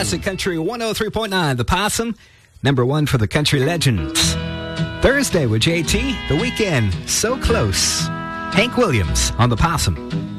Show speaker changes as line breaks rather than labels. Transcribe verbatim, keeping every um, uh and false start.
Classic Country one oh three point nine, The Possum, number one for the Country Legends. Thursday with J T, The Weekend, So Close. Hank Williams on The Possum.